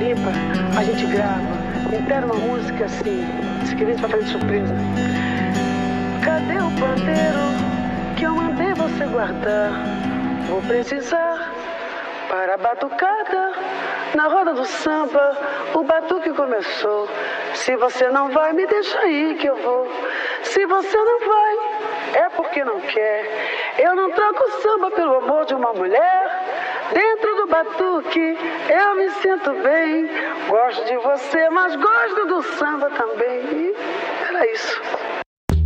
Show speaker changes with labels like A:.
A: limpa, a gente grava, inteira uma música assim, escrevendo pra fazer de surpresa. Cadê o pandeiro que eu mandei você guardar? Vou precisar para a batucada, na roda do samba, o batuque começou. Se você não vai, me deixa aí que eu vou. Se você não vai, é porque não quer. Eu não troco samba pelo amor de uma mulher. Dentro do batuque eu me sinto bem. Gosto de você, mas gosto do samba também. E era isso.